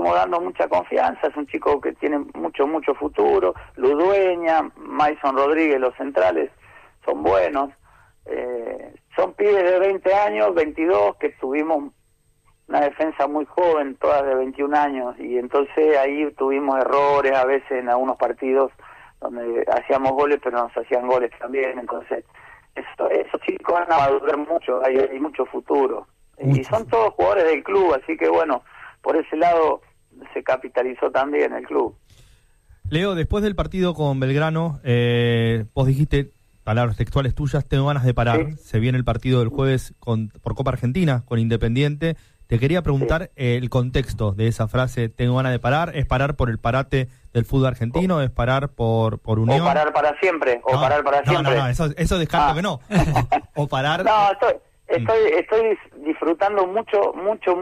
fuimos dando mucha confianza. Es un chico que tiene mucho futuro. Ludueña, Mason Rodríguez, los centrales son buenos. Son pibes de 20 años, 22, que tuvimos una defensa muy joven, todas de 21 años, y entonces ahí tuvimos errores a veces en algunos partidos donde hacíamos goles, pero nos hacían goles también. Entonces esos chicos van a madurar mucho, hay mucho futuro. Y son todos jugadores del club, así que bueno, por ese lado se capitalizó también el club. Leo, después del partido con Belgrano, vos dijiste, palabras textuales tuyas, tengo ganas de parar. Sí. Se viene el partido del jueves por Copa Argentina con Independiente. Te quería preguntar el contexto de esa frase, tengo ganas de parar. ¿Es parar por el parate del fútbol argentino? ¿Es parar por Unión? O parar para siempre, parar para siempre. No, eso descarto que no. O parar... No, estoy disfrutando mucho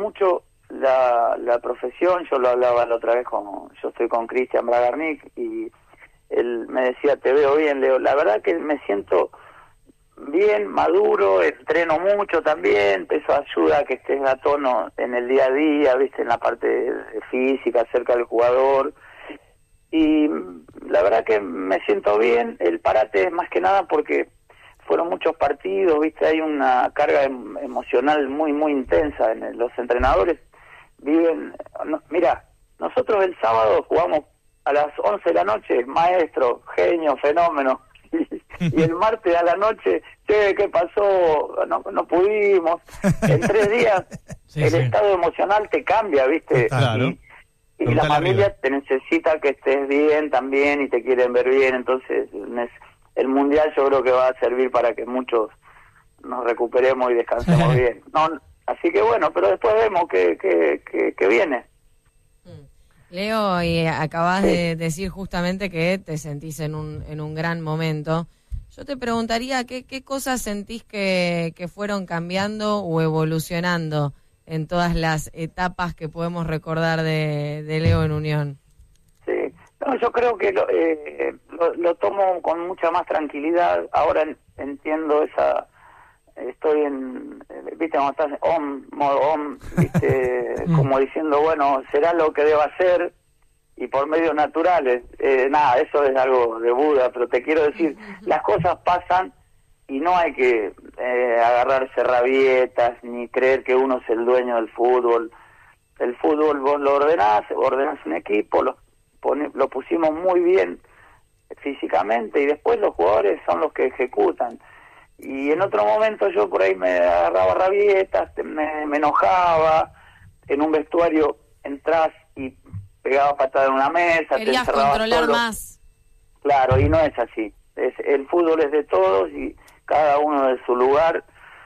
la profesión. Yo lo hablaba la otra vez yo estoy con Cristian Bragarnik y él me decía, te veo bien, Leo. La verdad que me siento bien, maduro, entreno mucho también, eso ayuda a que estés a tono en el día a día, viste, en la parte física, cerca del jugador. Y la verdad que me siento bien. El parate es más que nada porque fueron muchos partidos, viste, hay una carga emocional muy intensa en los entrenadores. Mira, nosotros el sábado jugamos a las 11 de la noche, maestro, genio, fenómeno. Y el martes a la noche, ¿qué pasó? No pudimos. En 3 días el estado emocional te cambia, ¿viste? Claro. Y la familia te necesita que estés bien también y te quieren ver bien. Entonces el Mundial yo creo que va a servir para que muchos nos recuperemos y descansemos bien. Así que bueno, pero después vemos que viene. Leo, y acabás de decir justamente que te sentís en un gran momento. Yo te preguntaría, ¿qué cosas sentís que fueron cambiando o evolucionando en todas las etapas que podemos recordar de Leo en Unión? Sí, yo creo que lo tomo con mucha más tranquilidad. Ahora entiendo estoy viste, cuando estás modo viste, como diciendo, bueno, será lo que deba hacer, y por medios naturales, eso es algo de Buda, pero te quiero decir, las cosas pasan y no hay que agarrarse rabietas, ni creer que uno es el dueño del fútbol. El fútbol vos lo ordenás un equipo, lo pusimos muy bien físicamente, y después los jugadores son los que ejecutan. Y en otro momento yo por ahí me agarraba rabietas, me enojaba, en un vestuario entras y pegaba patada en una mesa, querías te encerrabas controlar solo. más. Claro, y no es así. El fútbol es de todos y cada uno de su lugar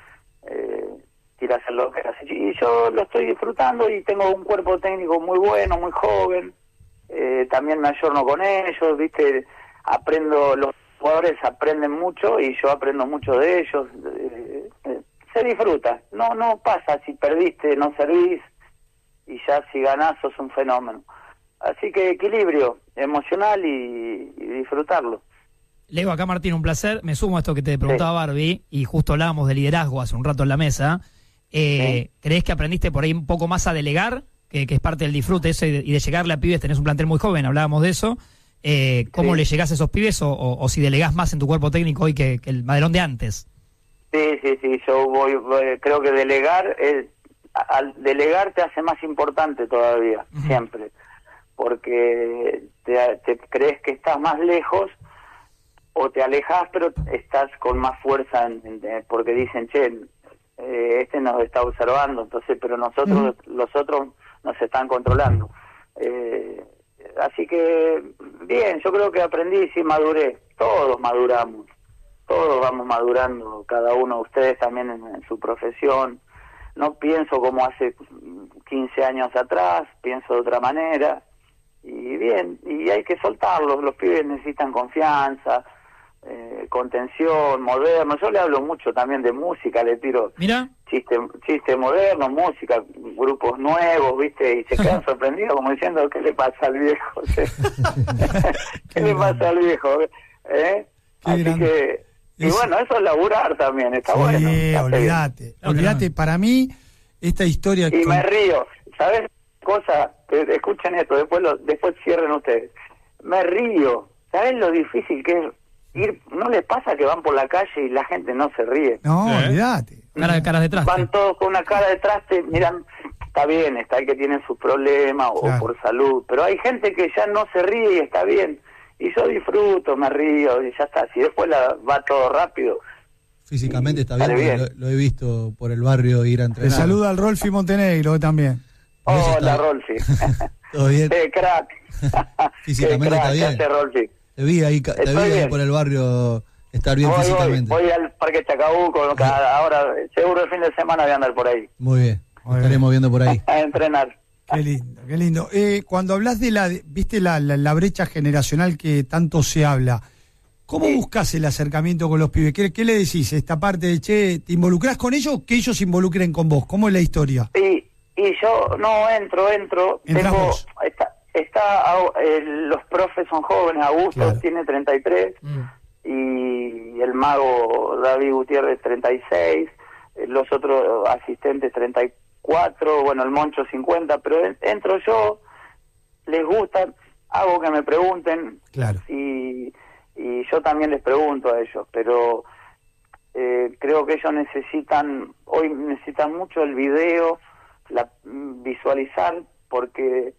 quiere hacer lo que hace. Y yo lo estoy disfrutando y tengo un cuerpo técnico muy bueno, muy joven. También me ayorno con ellos, viste, los jugadores aprenden mucho y yo aprendo mucho de ellos. Se disfruta, no pasa si perdiste, no servís, y ya si ganás sos un fenómeno. Así que equilibrio emocional y disfrutarlo. Leo, acá Martín, un placer. Me sumo a esto que te preguntaba Barbie, y justo hablábamos de liderazgo hace un rato en la mesa. ¿Crees que aprendiste por ahí un poco más a delegar? Que es parte del disfrute eso y de llegarle a pibes. Tenés un plantel muy joven, hablábamos de eso. ¿Cómo le llegás a esos pibes o si delegás más en tu cuerpo técnico hoy que el Madelón de antes? Sí, yo creo que al delegar te hace más importante todavía, siempre, porque te crees que estás más lejos o te alejas, pero estás con más fuerza porque dicen, este nos está observando, entonces, pero los otros nos están controlando. Así que, bien, yo creo que aprendí y maduré. Todos maduramos. Todos vamos madurando, cada uno de ustedes también en su profesión. No pienso como hace 15 años atrás, pienso de otra manera. Y bien, y hay que soltarlos. Los pibes necesitan confianza, contención, moderno. Yo le hablo mucho también de música, le tiro chiste moderno, música, grupos nuevos, ¿viste? Y se quedan sorprendidos como diciendo, ¿qué le pasa al viejo? ¿Qué le pasa al viejo? Así que, y bueno, eso es laburar también, está bueno. Sí, olvídate. Para mí, esta historia... Y me río, ¿sabes? Cosa, te escuchen esto, después cierren ustedes. Me río. ¿Saben lo difícil que es ir? ¿No les pasa que van por la calle y la gente no se ríe? No, olvídate. Caras detrás. Van todos con una cara detrás, te miran, está bien, está el que tiene sus problemas Claro. o por salud, pero hay gente que ya no se ríe y está bien. Y yo disfruto, me río y ya está. Si después va todo rápido. Físicamente está Sale bien, bien. porque lo he visto por el barrio ir a Te entrenar. saluda al Rolfi Montenegro también. Eso Hola, está- Rolfi. ¿Todo bien? Qué crack. Físicamente Qué crack, está bien. ¿qué hace Rolfi? Te vi ahí Estoy bien. por el barrio estar bien físicamente. Voy al Parque Chacabuco, ahora seguro el fin de semana voy a andar por ahí, Muy bien. Muy Estaremos viendo por ahí. a entrenar. Qué lindo, qué lindo. Cuando hablas de viste la brecha generacional que tanto se habla, ¿cómo Sí. buscas el acercamiento con los pibes? ¿Qué le decís? Esta parte de, che, ¿te involucrás con ellos o que ellos se involucren con vos? ¿Cómo es la historia? Y yo no entro. Entrás vos. Los profes son jóvenes, Augusto Claro. tiene 33 y el mago David Gutiérrez 36, los otros asistentes 34, bueno, el Moncho 50, pero entro yo, les gusta, hago que me pregunten, Claro. y yo también les pregunto a ellos, pero creo que ellos hoy necesitan mucho el video, visualizar, porque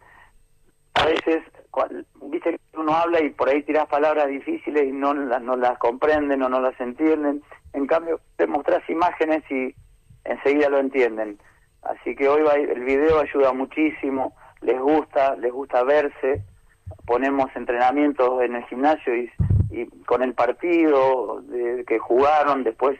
a veces, viste que uno habla y por ahí tiras palabras difíciles y no las comprenden o no las entienden, en cambio te mostrás imágenes y enseguida lo entienden, así que hoy el video ayuda muchísimo, les gusta verse, ponemos entrenamientos en el gimnasio y con el partido que jugaron, después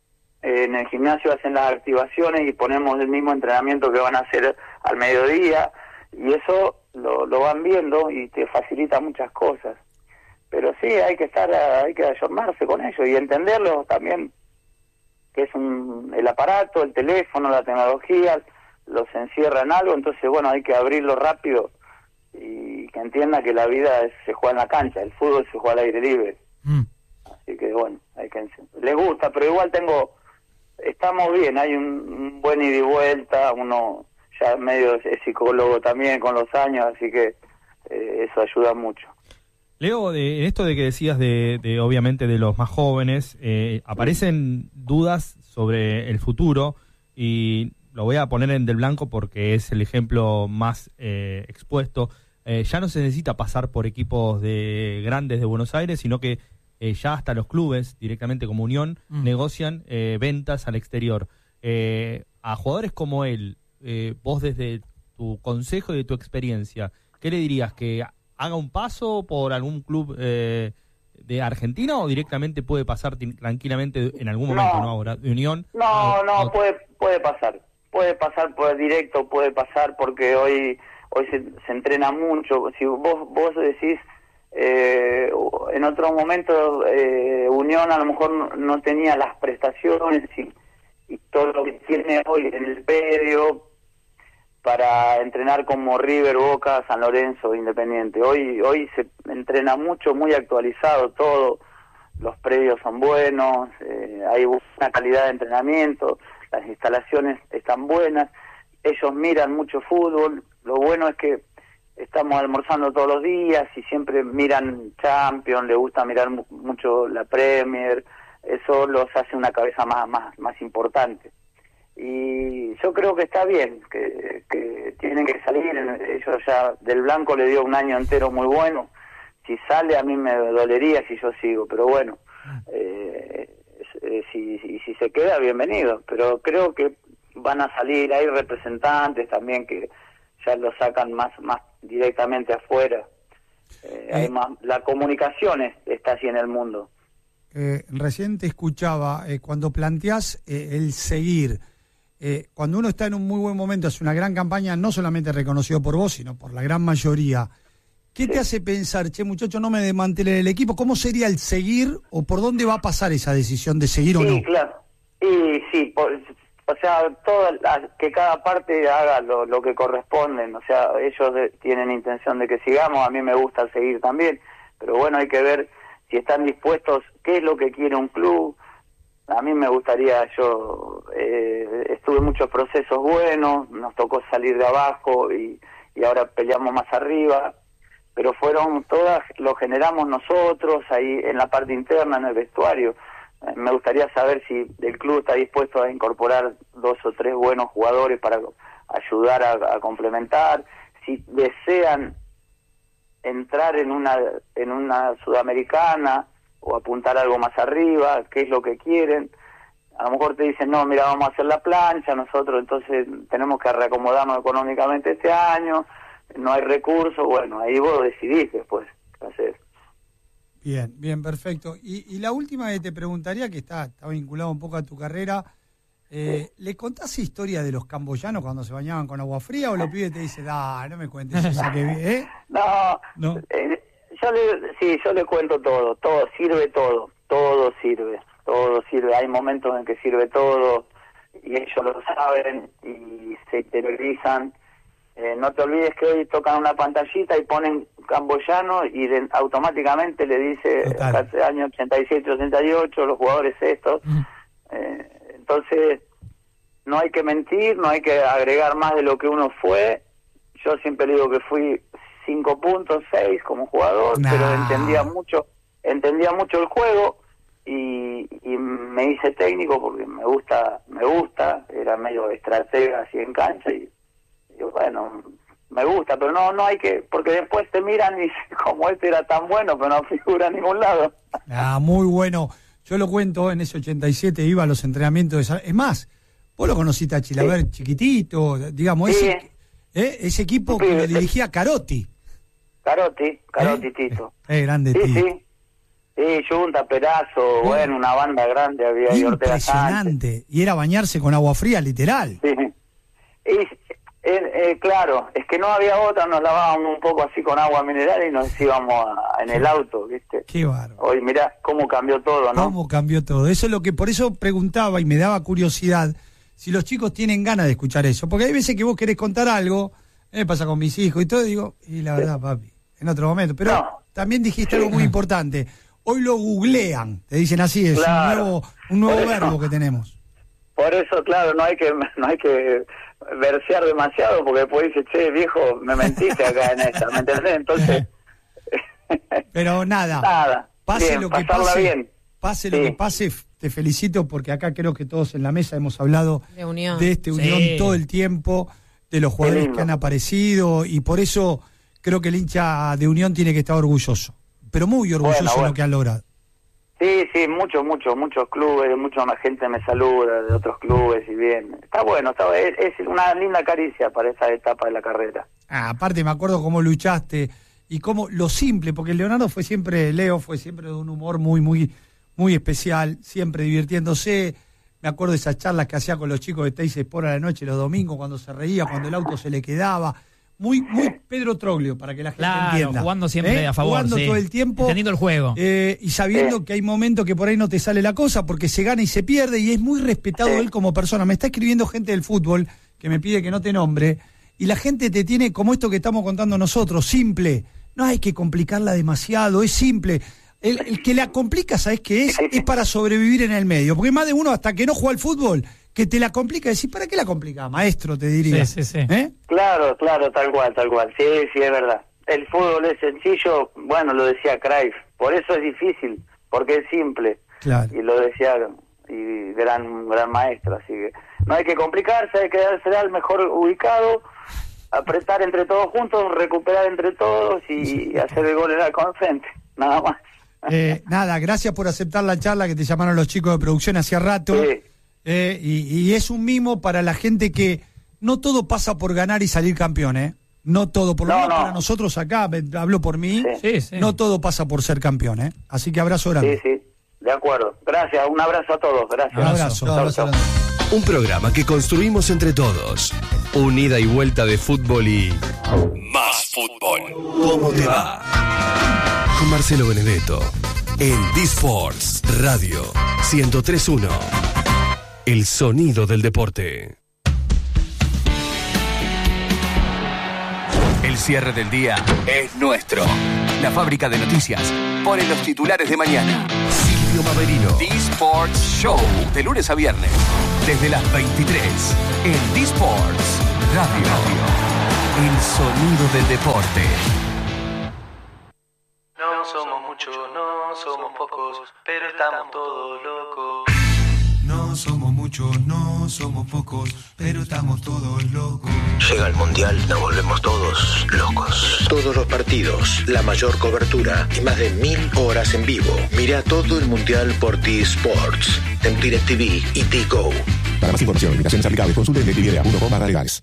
en el gimnasio hacen las activaciones y ponemos el mismo entrenamiento que van a hacer al mediodía, y eso lo van viendo y te facilita muchas cosas. Pero sí, hay que ayornarse con ellos y entenderlo también, que es el aparato, el teléfono, la tecnología, los encierra en algo, entonces bueno, hay que abrirlo rápido y que entienda que la vida se juega en la cancha, el fútbol se juega al aire libre. Así que bueno, les gusta, pero igual estamos bien, hay un buen ida y vuelta, uno ya medio es psicólogo también con los años, así que eso ayuda mucho. Leo, en esto de que decías de obviamente de los más jóvenes, aparecen dudas sobre el futuro y lo voy a poner en del blanco porque es el ejemplo más expuesto. Ya no se necesita pasar por equipos grandes de Buenos Aires, sino que ya hasta los clubes, directamente como Unión, negocian ventas al exterior. A jugadores como él, vos desde tu consejo y de tu experiencia, ¿qué le dirías? ¿Que haga un paso por algún club de Argentina o directamente puede pasar tranquilamente en algún momento, no ahora, de Unión? Puede pasar por directo, puede pasar porque hoy se entrena mucho. Si vos decís, en otro momento Unión a lo mejor no tenía las prestaciones y todo lo que tiene hoy en el predio para entrenar como River, Boca, San Lorenzo, Independiente. Hoy se entrena mucho, muy actualizado todo, los predios son buenos, hay una calidad de entrenamiento, las instalaciones están buenas, ellos miran mucho fútbol, lo bueno es que estamos almorzando todos los días y siempre miran Champions, les gusta mirar mucho la Premier, eso los hace una cabeza más importante. Y yo creo que está bien, que tienen que salir, ellos ya, Del Blanco le dio un año entero muy bueno, si sale a mí me dolería si yo sigo, pero bueno, si se queda, bienvenido, pero creo que van a salir, hay representantes también que ya lo sacan más directamente afuera, hay más, la comunicación está así en el mundo. Recién te escuchaba, cuando planteás el seguir, cuando uno está en un muy buen momento, hace una gran campaña, no solamente reconocido por vos, sino por la gran mayoría, ¿qué te hace pensar, che muchacho, no me desmantelen el equipo? ¿Cómo sería el seguir o por dónde va a pasar esa decisión de seguir o no? Sí, claro, y sí, o sea, que cada parte haga lo que corresponden, o sea, ellos tienen intención de que sigamos, a mí me gusta seguir también, pero bueno, hay que ver si están dispuestos, qué es lo que quiere un club. A mí me gustaría, yo estuve en muchos procesos buenos, nos tocó salir de abajo y y ahora peleamos más arriba, pero fueron todas, lo generamos nosotros ahí en la parte interna, en el vestuario. Me gustaría saber si el club está dispuesto a incorporar 2 o 3 buenos jugadores para ayudar a complementar, si desean entrar en una sudamericana o apuntar algo más arriba, qué es lo que quieren. A lo mejor te dicen, no, mira, vamos a hacer la plancha, nosotros entonces tenemos que reacomodarnos económicamente este año, no hay recursos, bueno, ahí vos decidís después qué hacer. Bien, perfecto. Y la última que te preguntaría, que está vinculado un poco a tu carrera, ¿le contás historia de los camboyanos cuando se bañaban con agua fría o los pibes te dicen, no me cuentes esa que vi, No. Yo le cuento todo sirve, todo sirve, hay momentos en que sirve todo y ellos lo saben y se interiorizan. No te olvides que hoy tocan una pantallita y ponen camboyano y automáticamente le dice año 87, 88, los jugadores estos. Entonces no hay que mentir, no hay que agregar más de lo que uno fue. Yo siempre digo que fui 5 puntos, 6 como jugador, pero entendía mucho el juego y me hice técnico porque me gusta, era medio estratega así en cancha y bueno, me gusta, pero no hay que, porque después te miran y dicen, como este era tan bueno, pero no figura en ningún lado. Muy bueno. Yo lo cuento, en ese 87 iba a los entrenamientos de... Es más, vos lo conociste a Chilaver chiquitito, digamos, sí. Ese equipo que lo dirigía Carotti. Carotti, Tito. Grande Tito. Sí, Junta, Perazo, bueno, una banda grande había ahí, Ortega Sánchez. Impresionante. Y era bañarse con agua fría, literal. Sí. Claro, es que no había otra, nos lavábamos un poco así con agua mineral y nos íbamos en el auto, ¿viste? Qué bárbaro. Hoy mirá cómo cambió todo, ¿no? Cómo cambió todo. Eso es lo que, por eso preguntaba y me daba curiosidad si los chicos tienen ganas de escuchar eso. Porque hay veces que vos querés contar algo, me pasa con mis hijos y todo, digo, y la verdad, papi, en otro momento. Pero también dijiste algo muy importante. Hoy lo googlean, te dicen así, es claro, un nuevo verbo que tenemos. Por eso, claro, no hay que versear demasiado, porque después dice, che, viejo, me mentiste acá en esta, ¿me entendés? Entonces... Pero nada, pase bien, lo que pase, bien. Pase lo que pase, te felicito, porque acá creo que todos en la mesa hemos hablado de Unión todo el tiempo, de los jugadores que han aparecido, y por eso creo que el hincha de Unión tiene que estar orgulloso, pero muy orgulloso de lo que han logrado. Sí, muchos clubes, mucha más gente me saluda de otros clubes y bien. Está bueno, es una linda caricia para esa etapa de la carrera. Aparte me acuerdo cómo luchaste y cómo lo simple, porque Leo fue siempre de un humor muy especial, siempre divirtiéndose. Me acuerdo de esas charlas que hacía con los chicos de Teis Sport a la noche los domingos, cuando se reía, cuando el auto se le quedaba. Muy Pedro Troglio, para que la gente entienda. Jugando siempre a favor, jugando todo el tiempo. Entendiendo el juego. Y sabiendo que hay momentos que por ahí no te sale la cosa, porque se gana y se pierde, y es muy respetado él como persona. Me está escribiendo gente del fútbol que me pide que no te nombre, y la gente te tiene como esto que estamos contando nosotros, simple. No hay que complicarla demasiado, es simple. El que la complica, ¿sabes qué es? Es para sobrevivir en el medio. Porque más de uno, hasta que no juega al fútbol, que te la complica, decís, ¿para qué la complica? Maestro, te diría. Sí. Claro, tal cual. Sí, es verdad. El fútbol es sencillo, bueno, lo decía Cruyff, por eso es difícil, porque es simple. Claro. Y lo decía, y gran maestro, así que no hay que complicarse, hay que darse al mejor ubicado, apretar entre todos juntos, recuperar entre todos y hacer el gol en el frente, nada más. Gracias por aceptar la charla, que te llamaron los chicos de producción hacía rato. Sí. Y es un mimo para la gente que no todo pasa por ganar y salir campeón, No todo, por lo menos para nosotros acá, hablo por mí, no todo pasa por ser campeón, Así que abrazo grande. Sí, de acuerdo. Gracias, un abrazo a todos, gracias. Un abrazo. Chau. Un programa que construimos entre todos. Un ida y vuelta de fútbol y... más fútbol. ¿Cómo te va? Con Marcelo Benedetto. En D-Sports Radio 103.1. El sonido del deporte. El cierre del día es nuestro. La fábrica de noticias pone los titulares de mañana. Silvio Maverino. D-Sports Show. De lunes a viernes. Desde las 23. En D-Sports Radio. El sonido del deporte. No somos muchos, no somos pocos, pero estamos todos locos. No somos muchos, no somos pocos, pero estamos todos locos. Llega el Mundial, nos volvemos todos locos. Todos los partidos, la mayor cobertura y más de 1000 horas en vivo. Mira todo el Mundial por T-Sports, en DirecTV y T-Go. Para más información, limitaciones aplicables, consulte en DirecTV.com/legales.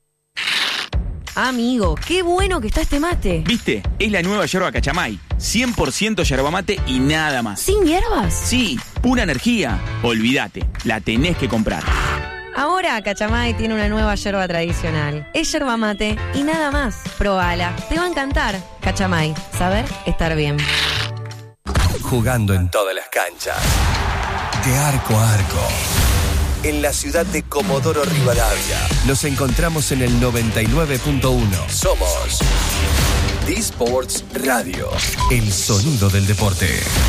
Amigo, qué bueno que está este mate. ¿Viste? Es la nueva yerba Cachamay. 100% yerba mate y nada más. ¿Sin hierbas? Sí, pura energía. Olvídate, la tenés que comprar. Ahora Cachamay tiene una nueva yerba tradicional. Es yerba mate y nada más. Probala, te va a encantar. Cachamay, saber estar bien. Jugando en todas las canchas. De arco a arco. En la ciudad de Comodoro Rivadavia. Nos encontramos en el 99.1. Somos T-Sports Radio. El sonido del deporte.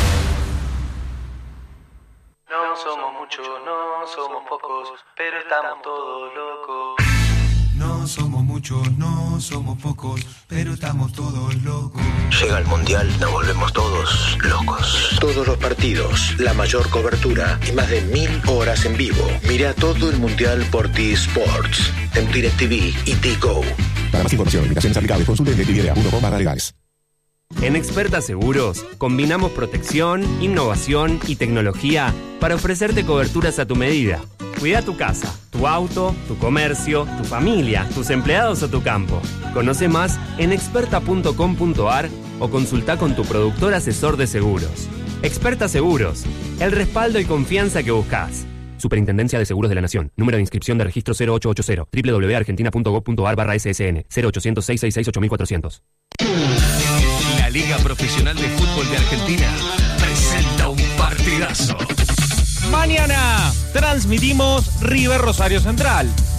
No somos muchos, no somos pocos, pero estamos todos locos. No somos muchos, no somos pocos, pero estamos todos locos. Llega el Mundial, nos volvemos todos locos. Todos los partidos, la mayor cobertura y más de 1000 horas en vivo. Mira todo el Mundial por T-Sports, en DirecTV y T-Go. Para más información, limitaciones aplicables, consulte en DirecTV.com/legales. En Experta Seguros combinamos protección, innovación y tecnología para ofrecerte coberturas a tu medida. Cuida tu casa, tu auto, tu comercio, tu familia, tus empleados o tu campo. Conoce más en experta.com.ar o consulta con tu productor asesor de seguros. Experta Seguros, el respaldo y confianza que buscas. Superintendencia de Seguros de la Nación. Número de inscripción de registro 0880. www.argentina.gov.ar/ssn 0800-666-8400. La Liga Profesional de Fútbol de Argentina presenta un partidazo. Mañana transmitimos River Rosario Central.